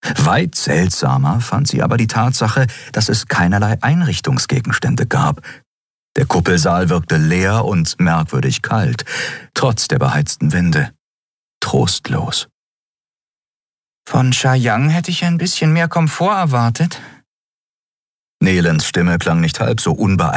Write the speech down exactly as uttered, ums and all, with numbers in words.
Weit seltsamer fand sie aber die Tatsache, dass es keinerlei Einrichtungsgegenstände gab. Der Kuppelsaal wirkte leer und merkwürdig kalt, trotz der beheizten Wände. Trostlos. Von Cha-Yang hätte ich ein bisschen mehr Komfort erwartet. Nelens Stimme klang nicht halb so unbeeindruckend